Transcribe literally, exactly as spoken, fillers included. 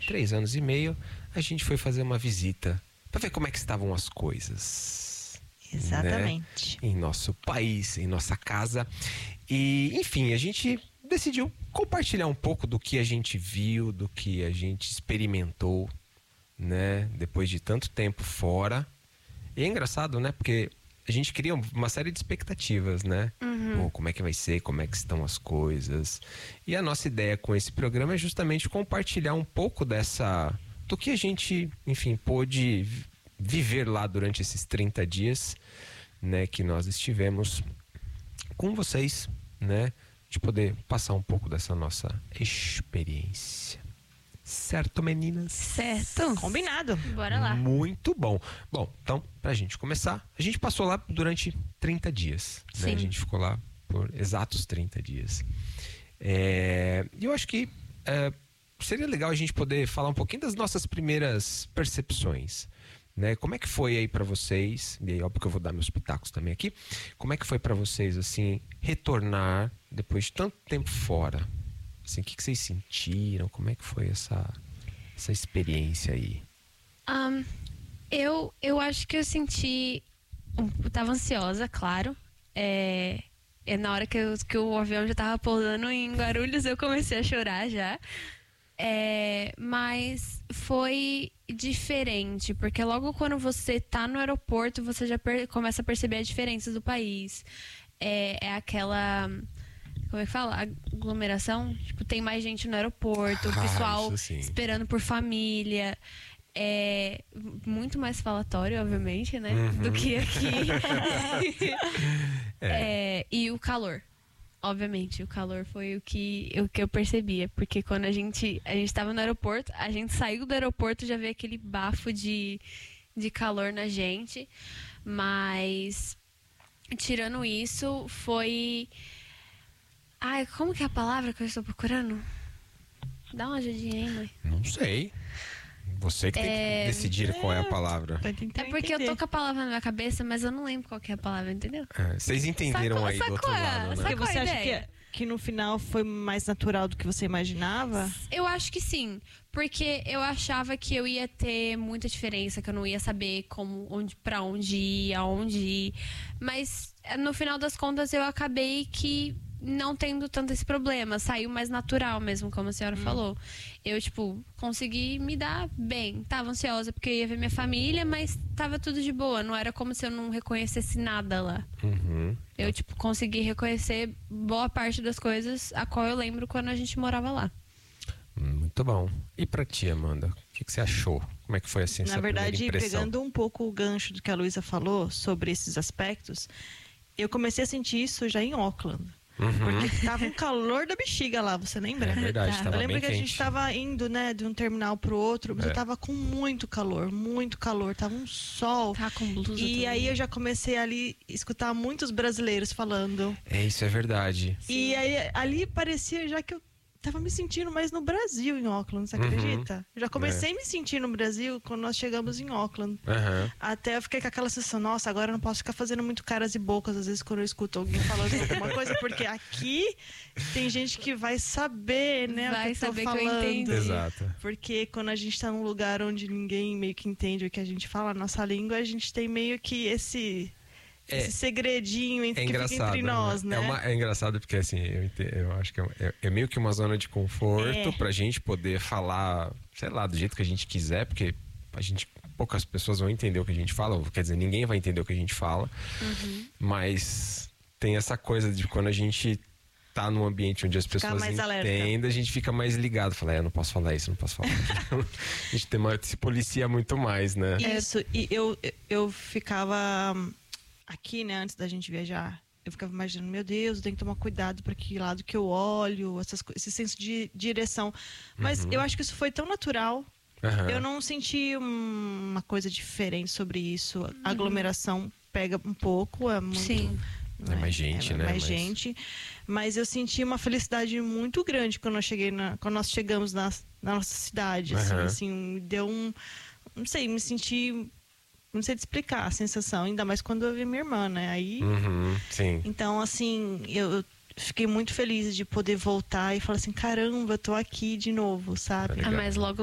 três anos e meio, a gente foi fazer uma visita para ver como é que estavam as coisas. Exatamente. Né? Em nosso país, em nossa casa. E, enfim, a gente decidiu compartilhar um pouco do que a gente viu, do que a gente experimentou, né? Depois de tanto tempo fora. E é engraçado, né? Porque a gente cria uma série de expectativas, né? Uhum. Pô, como é que vai ser, como é que estão as coisas. E a nossa ideia com esse programa é justamente compartilhar um pouco dessa... do que a gente, enfim, pôde viver lá durante esses trinta dias, né? Que nós estivemos com vocês, né? De poder passar um pouco dessa nossa experiência. Certo, meninas? Certo. Combinado. Bora lá. Muito bom. Bom, então, pra gente começar, a gente passou lá durante trinta dias. Né? Sim. A gente ficou lá por exatos trinta dias. É, e eu acho que é, seria legal a gente poder falar um pouquinho das nossas primeiras percepções. Né? Como é que foi aí pra vocês? E aí, óbvio que eu vou dar meus pitacos também aqui. Como é que foi pra vocês, assim, retornar depois de tanto tempo fora? Assim, o que, que vocês sentiram? Como é que foi essa, essa experiência aí? Um, eu, eu acho que eu senti... Eu tava ansiosa, claro. É, é na hora que, eu, que o avião já tava pousando em Guarulhos, eu comecei a chorar já. É, mas foi diferente, porque logo quando você tá no aeroporto, você já per- começa a perceber a diferença do país. É, é aquela... Como é que fala? Aglomeração. Tipo, tem mais gente no aeroporto, o Ah, pessoal isso sim. esperando por família. É muito mais falatório, obviamente, né? Uhum. Do que aqui. É, e o calor. Obviamente, o calor foi o que, o que eu percebia. Porque quando a gente, a gente tava no aeroporto, a gente saiu do aeroporto e já veio aquele bafo de, de calor na gente. Mas, tirando isso, foi... Ai, como que é a palavra que eu estou procurando? Dá uma ajudinha aí, mãe. Não sei. Você que tem É, que decidir qual é a palavra. Tô tentando É porque eu entender. tô com a palavra na minha cabeça, mas eu não lembro qual que é a palavra, entendeu? É, vocês entenderam Sacou- aí do outro sacou a- lado, né? sacou- Porque Qual a você acha ideia? que, que no final foi mais natural do que você imaginava? Eu acho que sim, porque eu achava que eu ia ter muita diferença, que eu não ia saber como, onde, pra onde ir, aonde ir. Mas no final das contas eu acabei que não tendo tanto esse problema, saiu mais natural mesmo, como a senhora falou. Eu, tipo, consegui me dar bem. Tava ansiosa porque eu ia ver minha família, mas tava tudo de boa. Não era como se eu não reconhecesse nada lá. Uhum. Eu, tipo, consegui reconhecer boa parte das coisas a qual eu lembro quando a gente morava lá. Muito bom. E pra ti, Amanda? O que, que você achou? Como é que foi assim essa Na verdade, primeira impressão? pegando um pouco o gancho do que a Luísa falou sobre esses aspectos, eu comecei a sentir isso já em Auckland. Uhum. Porque tava um calor da bexiga lá, você lembra? É verdade, Tá. tava Eu lembro bem que a quente. gente tava indo, né, de um terminal pro outro, mas É. eu tava com muito calor, muito calor, tava um sol. Tá com blusa E também. aí eu já comecei ali a escutar muitos brasileiros falando. É, isso é verdade. E aí ali parecia já que eu tava me sentindo mais no Brasil em Auckland, você Uhum. acredita? Eu já comecei a me sentir no Brasil quando nós chegamos em Auckland. Aham. Até eu fiquei com aquela sensação, nossa, agora eu não posso ficar fazendo muito caras e bocas às vezes quando eu escuto alguém falando alguma coisa, porque aqui tem gente que vai saber, né, Vai o que eu tô saber que eu falando. entendi. Exato. Porque quando a gente tá num lugar onde ninguém meio que entende o que a gente fala, a nossa língua, a gente tem meio que esse, É. esse segredinho entre, É que fica engraçado, entre nós, né? É, uma- é engraçado porque assim, eu, ente- eu acho que é, é- é meio que uma zona de conforto É. pra gente poder falar, sei lá, do jeito que a gente quiser, porque a gente, poucas pessoas vão entender o que a gente fala, ou, quer dizer, ninguém vai entender o que a gente fala, Uhum. mas tem essa coisa de quando a gente tá num ambiente onde as Ficar pessoas mais alerta. entendem, a gente fica mais ligado, fala, é, eu não posso falar isso, não posso falar aquilo. A gente tem uma, se policia muito mais, né? Isso, e eu, eu ficava hum, aqui, né, antes da gente viajar, eu ficava imaginando, meu Deus, eu tenho que tomar cuidado para que lado que eu olho, essas, co- esse senso de direção. Mas eu acho que isso foi tão natural. Aham. Eu não senti um- uma coisa diferente sobre isso. A aglomeração pega um pouco, é muito. Sim. É mais gente, é né? Mais Mas- gente. Mas eu senti uma felicidade muito grande quando, eu cheguei na, quando nós chegamos na, na nossa cidade. Assim, Aham. assim, deu um. Não sei, me senti. Não sei te explicar a sensação, ainda mais quando eu vi minha irmã, né? Aí. Uhum, sim. Então, assim, eu, eu fiquei muito feliz de poder voltar e falar assim: caramba, eu tô aqui de novo, sabe? Legal. Ah, mas logo